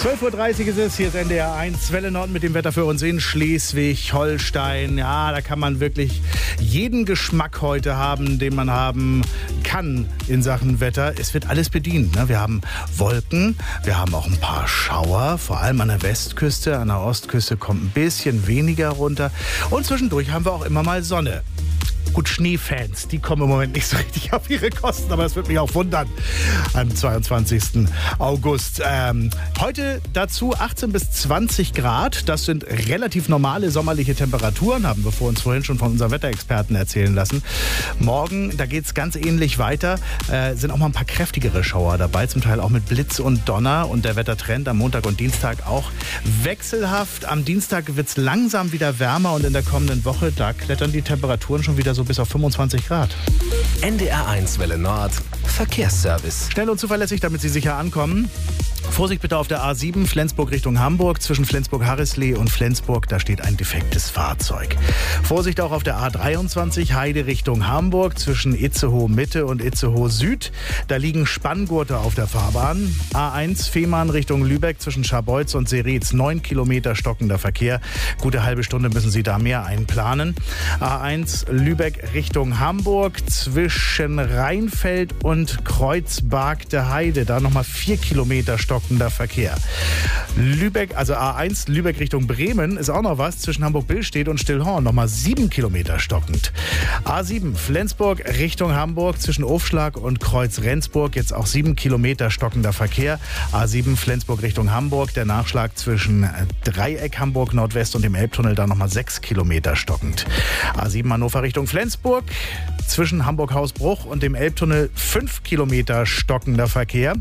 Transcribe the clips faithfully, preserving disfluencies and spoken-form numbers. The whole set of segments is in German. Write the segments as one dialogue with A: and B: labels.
A: zwölf Uhr dreißig ist es, hier ist N D R eins, Welle Nord mit dem Wetter für uns in Schleswig-Holstein. Ja, da kann man wirklich jeden Geschmack heute haben, den man haben kann in Sachen Wetter. Es wird alles bedient. Ne? Wir haben Wolken, wir haben auch ein paar Schauer, vor allem an der Westküste, an der Ostküste kommt ein bisschen weniger runter. Und zwischendurch haben wir auch immer mal Sonne. Gut, Schneefans, die kommen im Moment nicht so richtig auf ihre Kosten, aber das wird mich auch wundern am zweiundzwanzigsten August. Ähm, heute dazu achtzehn bis zwanzig Grad. Das sind relativ normale sommerliche Temperaturen, haben wir vor uns vorhin schon von unseren Wetterexperten erzählen lassen. Morgen, da geht es ganz ähnlich weiter, äh, sind auch mal ein paar kräftigere Schauer dabei, zum Teil auch mit Blitz und Donner. Und der Wettertrend am Montag und Dienstag auch wechselhaft. Am Dienstag wird es langsam wieder wärmer und in der kommenden Woche, da klettern die Temperaturen schon wieder so bis auf fünfundzwanzig Grad.
B: N D R eins Welle Nord Verkehrsservice.
A: Schnell und zuverlässig, damit Sie sicher ankommen. Vorsicht bitte auf der A sieben, Flensburg Richtung Hamburg. Zwischen Flensburg-Harrisley und Flensburg, da steht ein defektes Fahrzeug. Vorsicht auch auf der A dreiundzwanzig, Heide Richtung Hamburg. Zwischen Itzehoe Mitte und Itzehoe Süd. Da liegen Spanngurte auf der Fahrbahn. A eins, Fehmarn Richtung Lübeck. Zwischen Scharbeutz und Seretz. Neun Kilometer stockender Verkehr. Gute halbe Stunde müssen Sie da mehr einplanen. A eins, Lübeck Richtung Hamburg. Zwischen Rheinfeld und Kreuzberg der Heide. Da nochmal vier Kilometer stockender Verkehr. Lübeck, also A eins, Lübeck Richtung Bremen ist auch noch was. Zwischen Hamburg-Billstedt und Stillhorn nochmal sieben Kilometer stockend. A sieben, Flensburg Richtung Hamburg. Zwischen Ofschlag und Kreuz-Rendsburg jetzt auch sieben Kilometer stockender Verkehr. A sieben, Flensburg Richtung Hamburg. Der Nachschlag zwischen Dreieck Hamburg Nordwest und dem Elbtunnel da nochmal sechs Kilometer stockend. A sieben, Hannover Richtung Flensburg. Zwischen Hamburg-Hausbruch und dem Elbtunnel fünf Kilometer stockender Verkehr.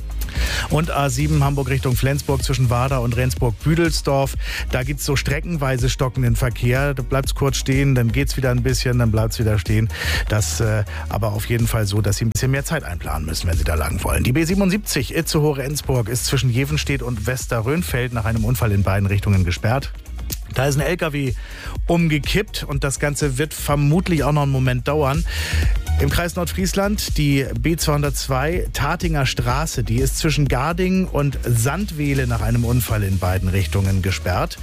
A: Und A sieben Hamburg Richtung Flensburg zwischen Warder und Rendsburg-Büdelsdorf. Da gibt es so streckenweise stockenden Verkehr. Da bleibt es kurz stehen, dann geht es wieder ein bisschen, dann bleibt es wieder stehen. Das äh, aber auf jeden Fall so, dass Sie ein bisschen mehr Zeit einplanen müssen, wenn Sie da lang wollen. Die B siebenundsiebzig Itzehoe-Rendsburg ist zwischen Jevenstedt und Westerrönfeld nach einem Unfall in beiden Richtungen gesperrt. Da ist ein L K W umgekippt und das Ganze wird vermutlich auch noch einen Moment dauern. Im Kreis Nordfriesland die B zweihundertzwei Tatinger Straße, die ist zwischen Garding und Sandwehle nach einem Unfall in beiden Richtungen gesperrt.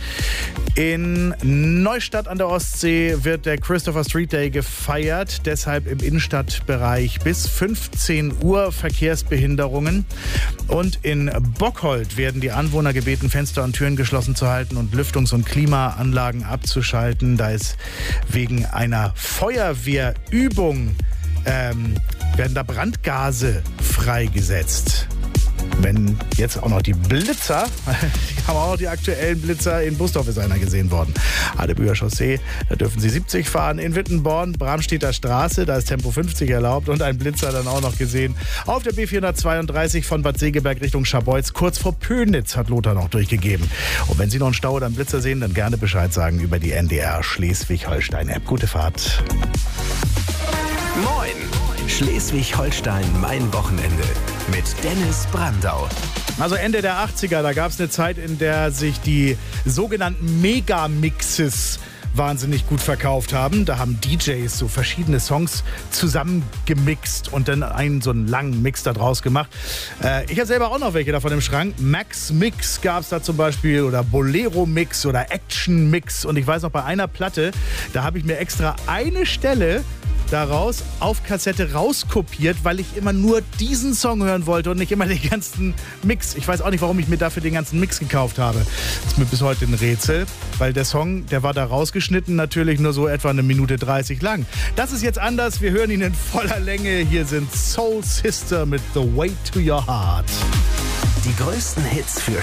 A: In Neustadt an der Ostsee wird der Christopher Street Day gefeiert, deshalb im Innenstadtbereich bis fünfzehn Uhr Verkehrsbehinderungen. Und in Bockhold werden die Anwohner gebeten, Fenster und Türen geschlossen zu halten und Lüftungs- und Klimaanlagen abzuschalten. Da ist wegen einer Feuerwehrübung Ähm, werden da Brandgase freigesetzt. Wenn jetzt auch noch die Blitzer, die haben auch noch die aktuellen Blitzer, in Busdorf ist einer gesehen worden. Adebüher Chaussee, da dürfen Sie siebzig fahren. In Wittenborn, Bramstedter Straße, da ist Tempo fünfzig erlaubt und ein Blitzer dann auch noch gesehen. Auf der B vierhundertzweiunddreißig von Bad Segeberg Richtung Scharbeutz, kurz vor Pönitz hat Lothar noch durchgegeben. Und wenn Sie noch einen Stau oder einen Blitzer sehen, dann gerne Bescheid sagen über die N D R Schleswig-Holstein-App. Gute Fahrt.
B: Moin! Schleswig-Holstein, mein Wochenende mit Dennis Brandau.
A: Also Ende der achtziger, da gab es eine Zeit, in der sich die sogenannten Megamixes wahnsinnig gut verkauft haben. Da haben D Js so verschiedene Songs zusammengemixt und dann einen so einen langen Mix da draus gemacht. Äh, ich habe selber auch noch welche davon im Schrank. Max Mix gab es da zum Beispiel oder Bolero Mix oder Action Mix. Und ich weiß noch, bei einer Platte, da habe ich mir extra eine Stelle daraus auf Kassette rauskopiert, weil ich immer nur diesen Song hören wollte und nicht immer den ganzen Mix. Ich weiß auch nicht, warum ich mir dafür den ganzen Mix gekauft habe. Das ist mir bis heute ein Rätsel, weil der Song, der war da rausgeschnitten, natürlich nur so etwa eine Minute dreißig lang. Das ist jetzt anders, wir hören ihn in voller Länge. Hier sind Soul Sister mit The Way to Your Heart.
B: Die größten Hits für